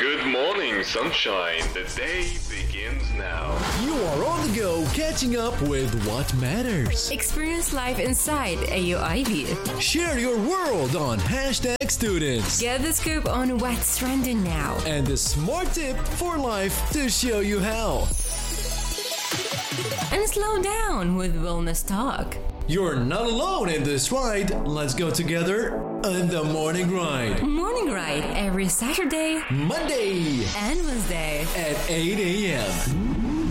Good morning, sunshine. The day begins now. You are on the go, catching up with what matters. Experience life inside AUIB. Share your world on Hashtag Students. Get the scoop on what's trending now. And the smart tip for life to show you how. And slow down with Wellness Talk. You're not alone in this ride. Let's go together on the Morning Ride. Morning Ride every Saturday, Monday and Wednesday at 8 a.m.